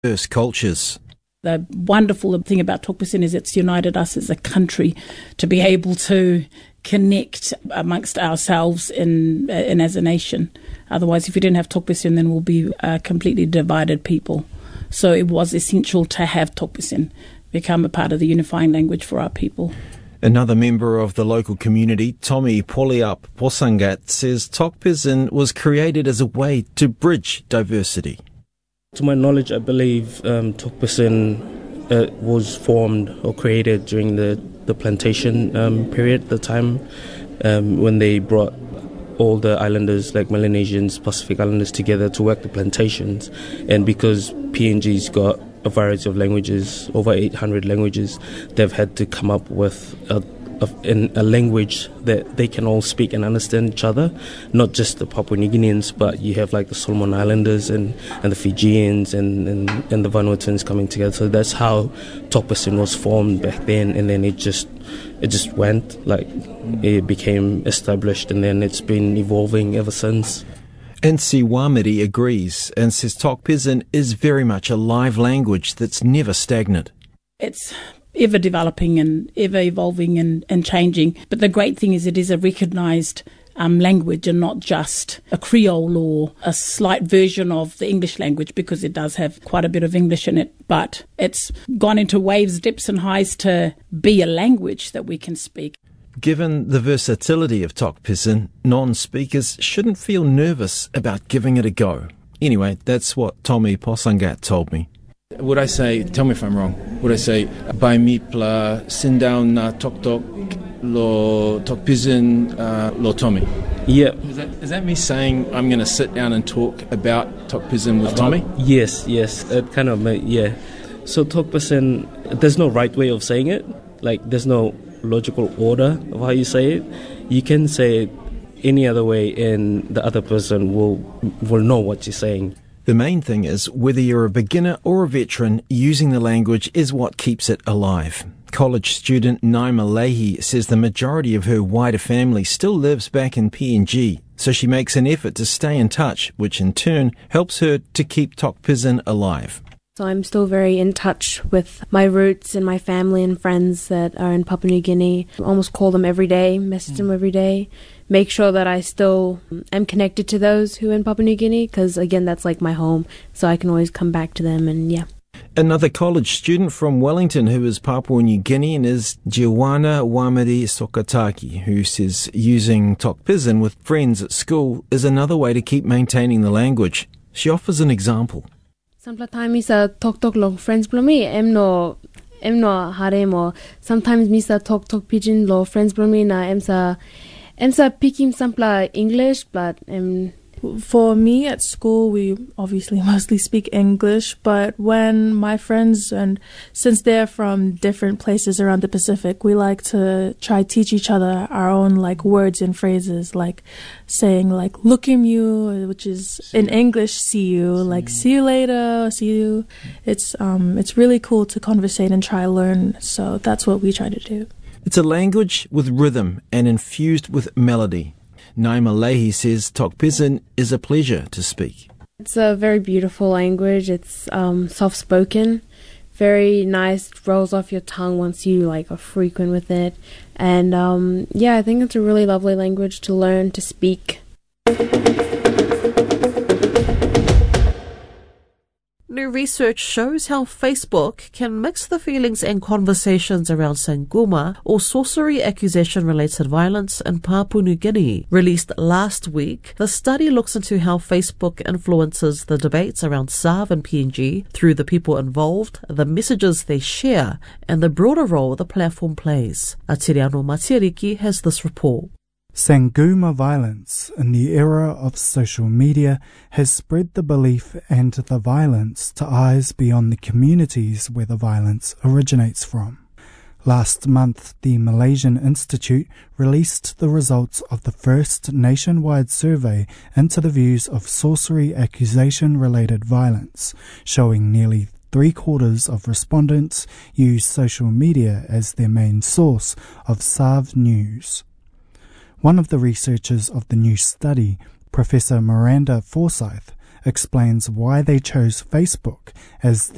diverse cultures. The wonderful thing about Tok Pisin is it's united us as a country to be able to connect amongst ourselves and as a nation. Otherwise, if we didn't have Tok Pisin, then we'll be a completely divided people. So it was essential to have Tok Pisin become a part of the unifying language for our people. Another member of the local community, Tommy Poliap Posangat, says Tok Pisin was created as a way to bridge diversity. To my knowledge, I believe Tok Pisin was formed or created during the plantation period, the time when they brought all the islanders, like Melanesians, Pacific Islanders, together to work the plantations. And because PNG's got a variety of languages, over 800 languages, they've had to come up with a language that they can all speak and understand each other, not just the Papua New Guineans, but you have like the Solomon Islanders and the Fijians and the Vanuatuans coming together. So that's how Tok Pisin was formed back then, and then it just went, like, it became established, and then it's been evolving ever since. Nsi Wamiri agrees and says Tok Pisin is very much a live language that's never stagnant. It's ever developing and ever evolving and changing. But the great thing is it is a recognised language and not just a Creole or a slight version of the English language, because it does have quite a bit of English in it. But it's gone into waves, dips and highs to be a language that we can speak. Given the versatility of Tok Pisin, non-speakers shouldn't feel nervous about giving it a go. Anyway, that's what Tommy Posangat told me. Would I say, tell me if I'm wrong, would I say, Bai Mipla, sit down na tok tok, lo Tok Pisin, lo Tommy? Yeah. Is that me saying I'm going to sit down and talk about Tok Pisin with Tommy? Yes, it kind of, yeah. So Tok Pisin, there's no right way of saying it. Like, there's no logical order of how you say it. You can say it any other way and the other person will know what you're saying. The main thing is, whether you're a beginner or a veteran, using the language is what keeps it alive. College student Naima Leahy says the majority of her wider family still lives back in PNG, so she makes an effort to stay in touch, which in turn helps her to keep Tok Pisin alive. So I'm still very in touch with my roots and my family and friends that are in Papua New Guinea. I almost call them every day, message them every day, make sure that I still am connected to those who are in Papua New Guinea, because again, that's like my home, so I can always come back to them, and yeah. Another college student from Wellington who is Papua New Guinean is Jiwana Wamiri Sokataki, who says using Tok Pisin with friends at school is another way to keep maintaining the language. She offers an example. Sometimes misa tok long friends below me, em no harem, or sometimes misa tok pidgin lo friends below me na emsa picking sampla English, but For me at school, we obviously mostly speak English, but when my friends, and since they're from different places around the Pacific, we like to try teach each other our own like words and phrases, like saying like "look at you," which is in English "see you," like "see you later," "see you." It's really cool to conversate and try learn. So that's what we try to do. It's a language with rhythm and infused with melody. Naima Leahy says Tok Pisin is a pleasure to speak. It's a very beautiful language. It's soft-spoken, very nice, rolls off your tongue once you like are frequent with it. And yeah, I think it's a really lovely language to learn, to speak. New research shows how Facebook can mix the feelings and conversations around Sanguma, or sorcery accusation-related violence in Papua New Guinea. Released last week, the study looks into how Facebook influences the debates around SAV and PNG through the people involved, the messages they share, and the broader role the platform plays. Atiriano Matiriki has this report. Sanguma violence in the era of social media has spread the belief and the violence to eyes beyond the communities where the violence originates from. Last month, the Malaysian Institute released the results of the first nationwide survey into the views of sorcery accusation-related violence, showing nearly 3/4 of respondents use social media as their main source of SAV news. One of the researchers of the new study, Professor Miranda Forsyth, explains why they chose Facebook as